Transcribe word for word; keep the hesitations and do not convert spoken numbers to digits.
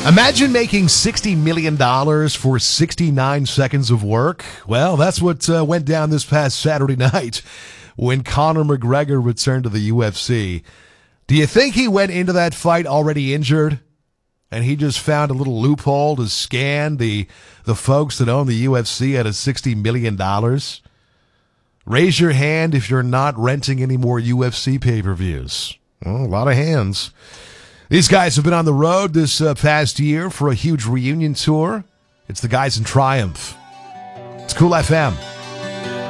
Imagine making sixty million dollars for sixty-nine seconds of work. Well, that's what uh, went down this past Saturday night when Conor McGregor returned to the U F C. Do you think he went into that fight already injured? And he just found a little loophole to scan the, the folks that own the U F C out of sixty million dollars? Raise your hand if you're not renting any more U F C pay-per-views. Well, a lot of hands. These guys have been on the road this uh, past year for a huge reunion tour. It's the guys in Triumph. It's Cool F M.